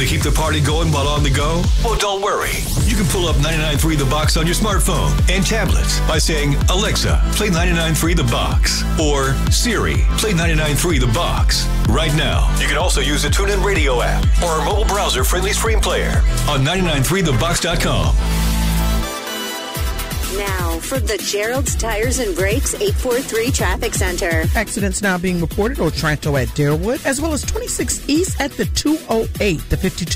Want to keep the party going while on the go? Well, don't worry. You can pull up 99.3 The Box on your smartphone and tablets by saying, Alexa, play 99.3 The Box. Or Siri, play 99.3 The Box. Right now, you can also use the TuneIn Radio app or our mobile browser-friendly stream player on 993thebox.com. Now, from the Gerald's Tires and Brakes 843 Traffic Center. Accidents now being reported Otranto at Darewood, as well as 26 East at the 208, the 52